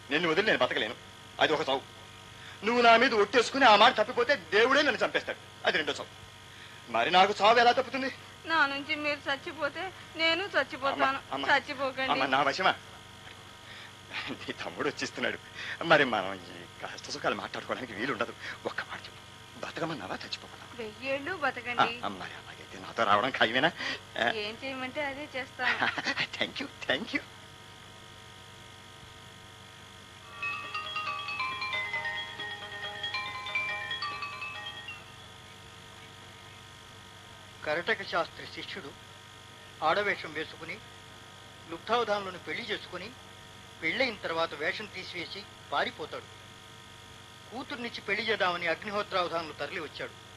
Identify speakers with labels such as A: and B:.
A: నిన్ను వదిలి నేను బతకలేను. అది ఒక చావు. నువ్వు నా మీద ఒట్టేసుకుని ఆ మాట తప్పిపోతే దేవుడే నన్ను చంపేస్తాడు. అది రెండో చావు. మరి నాకు చావు ఎలా తప్పుతుంది?
B: నా నుంచి మీరు చచ్చిపోతే నేను చచ్చిపోతాను. చచ్చిపోకండి.
A: నా వశమా? నీ తమ్ముడు వచ్చిస్తున్నాడు. మరి మనం ఈ కష్ట సుఖాలు మాట్లాడుకోవడానికి వీలుండదు. ఒక్క మాట చెప్పు, బతకమన్నావా చచ్చిపోమన్నా?
B: 1000 ఏళ్ళు బతకండి.
A: మరి అలాగైతే నాతో రావడం ఖాయమేనా?
B: ఏం చేయమంటే అదే చేస్తాను.
A: Thank you, thank you.
C: కరటక Sastry శిష్యుడు ఆడవేషం వేసుకుని లుబ్ధావధానులను పెళ్లి చేసుకుని పెళ్ళయిన తర్వాత వేషం తీసివేసి పారిపోతాడు. కూతుర్నిచ్చి పెళ్లి చేద్దామని అగ్నిహోత్రావధానులు తరలి వచ్చాడు.